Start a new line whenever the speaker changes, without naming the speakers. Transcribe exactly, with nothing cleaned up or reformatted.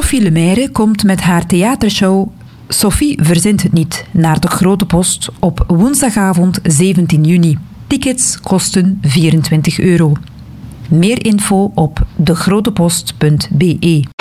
Sophie Lemaire komt met haar theatershow Sophie verzint het niet naar de Grote Post op woensdagavond zeventien juni. Tickets kosten vierentwintig euro. Meer info op degrotepost punt be.